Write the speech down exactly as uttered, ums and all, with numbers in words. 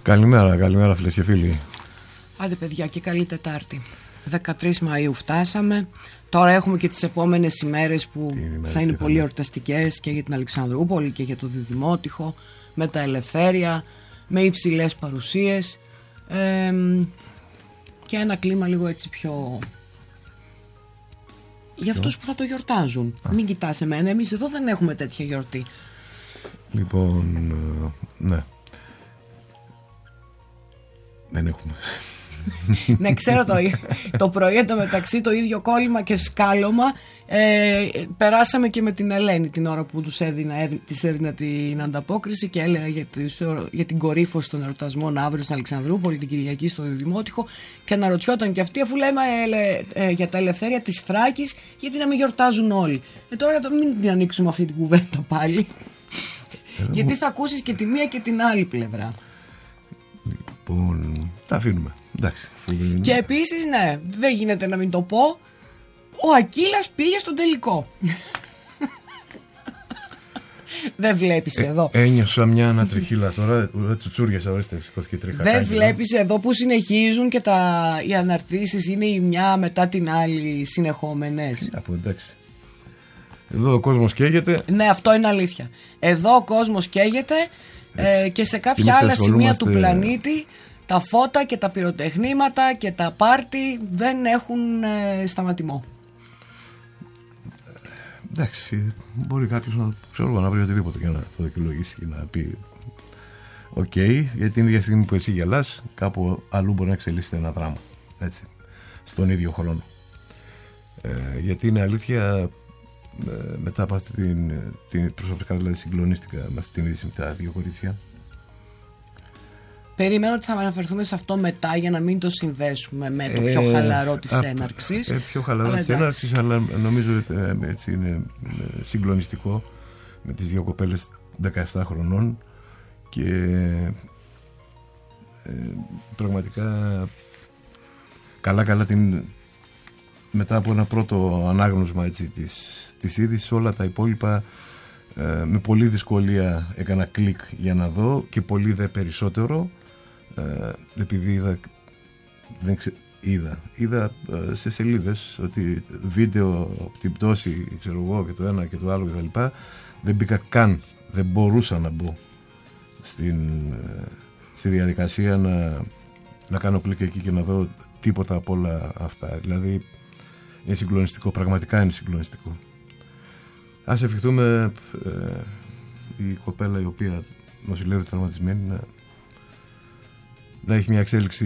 Καλημέρα, καλημέρα φίλες και φίλοι. Άντε παιδιά, και καλή Τετάρτη. δεκατρείς Μαΐου φτάσαμε. Τώρα έχουμε και τις επόμενες ημέρες που θα είναι πολύ εορταστικές και για την Αλεξανδρούπολη και για το Διδημότυχο, με τα Ελευθέρια, με υψηλές παρουσίες, ε, και ένα κλίμα λίγο έτσι πιο... για αυτούς που θα το γιορτάζουν. Α. Μην κοιτάς εμένα, εμείς εδώ δεν έχουμε τέτοια γιορτή. Λοιπόν, ναι. Δεν έχουμε. Ναι, ξέρω το, το πρωί εντωμεταξύ το ίδιο κόλλημα και σκάλωμα ε, περάσαμε και με την Ελένη την ώρα που τους έδινα, έδι, της έδινα την ανταπόκριση και έλεγα για, τις, για την κορύφωση των εορτασμών αύριο στην Αλεξανδρούπολη, την Κυριακή στο Δημότυχο, και αναρωτιόταν και αυτή, αφού λέμε ε, ε, για τα Ελευθέρια της Θράκης, γιατί να μην γιορτάζουν όλοι. Ε, τώρα το, μην την ανοίξουμε αυτή την κουβέντα πάλι, γιατί θα ακούσεις και τη μία και την άλλη πλευρά. Λοιπόν, τα αφήνουμε. Εντάξει. Και επίσης, ναι, δεν γίνεται να μην το πω, ο Ακύλας πήγε στον τελικό. Δεν βλέπεις ε, εδώ. Ένιωσα μια ανατριχύλα τώρα. Τσουτσούριασα, ορίστε, σηκώθηκε τρίχα. Δεν βλέπεις εδώ που συνεχίζουν και τα, οι αναρτήσεις είναι η μια μετά την άλλη συνεχόμενες. Από εντάξει. Εδώ ο κόσμος καίγεται. Ναι, αυτό είναι αλήθεια. Εδώ ο κόσμος καίγεται ε, και σε κάποια άλλα σημεία του πλανήτη τα φώτα και τα πυροτεχνήματα και τα πάρτι δεν έχουν ε, σταματημό. Εντάξει, μπορεί κάποιος να, ξέρω, να βρει οτιδήποτε και να το δικαιολογήσει και να πει οκ, okay, γιατί την ίδια στιγμή που εσύ γελάς, κάπου αλλού μπορεί να εξελίσσεται ένα δράμα, έτσι, στον ίδιο χρόνο. Ε, γιατί είναι αλήθεια, ε, μετά από αυτή την, την προσωπικά δηλαδή συγκλονίστηκα με αυτή την είδηση με τα δύο κορίτσια. Περιμένω ότι θα αναφερθούμε σε αυτό μετά για να μην το συνδέσουμε με το πιο χαλαρό της ε, έναρξης. Ε, πιο χαλαρό της έναρξης, αλλά νομίζω ε, έτσι είναι συγκλονιστικό, με τις δύο κοπέλες δεκαεπτά χρονών και ε, πραγματικά καλά καλά την, μετά από ένα πρώτο ανάγνωσμα έτσι, της, της είδησης, όλα τα υπόλοιπα ε, με πολλή δυσκολία έκανα κλικ για να δω και πολύ δε περισσότερο. Ε, επειδή είδα, δεν ξε, είδα, είδα ε, σε σελίδες ότι βίντεο από την πτώση, ξέρω εγώ, και το ένα και το άλλο και τα λοιπά, δεν μπήκα καν, δεν μπορούσα να μπω στην, ε, στη διαδικασία να, να κάνω κλικ εκεί και να δω τίποτα από όλα αυτά. Δηλαδή είναι συγκλονιστικό, πραγματικά είναι συγκλονιστικό. Ας ευχηθούμε ε, η κοπέλα η οποία νοσηλεύεται τραυματισμένη να να έχει μια εξέλιξη